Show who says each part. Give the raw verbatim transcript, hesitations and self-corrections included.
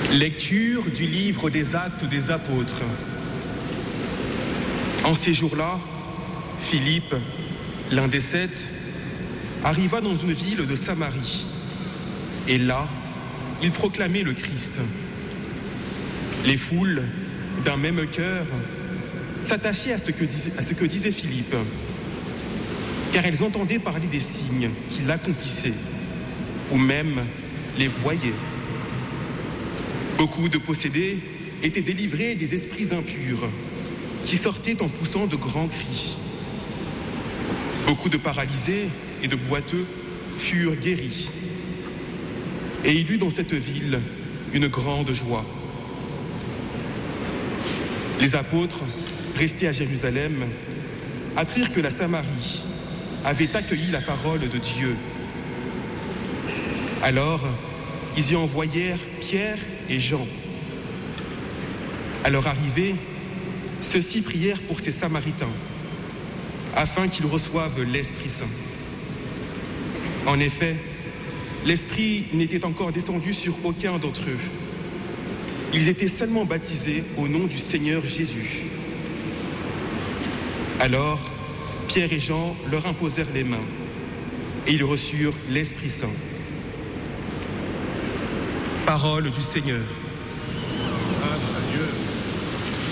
Speaker 1: Lecture du livre des Actes des Apôtres. En ces jours-là, Philippe, l'un des sept, arriva dans une ville de Samarie. Et là, il proclamait le Christ. Les foules, d'un même cœur, s'attachaient à ce que disait, à ce que disait Philippe, car elles entendaient parler des signes qu'il accomplissait, ou même les voyaient. Beaucoup de possédés étaient délivrés des esprits impurs, qui sortaient en poussant de grands cris. Beaucoup de paralysés et de boiteux furent guéris. Et il eut dans cette ville une grande joie. Les apôtres, restés à Jérusalem, apprirent que la Samarie avait accueilli la parole de Dieu. Alors, ils y envoyèrent Pierre et Jean. À leur arrivée, ceux-ci prièrent pour ces Samaritains, afin qu'ils reçoivent l'Esprit Saint. En effet, l'Esprit n'était encore descendu sur aucun d'entre eux. Ils étaient seulement baptisés au nom du Seigneur Jésus. Alors, Pierre et Jean leur imposèrent les mains, et ils reçurent l'Esprit Saint. Parole du Seigneur.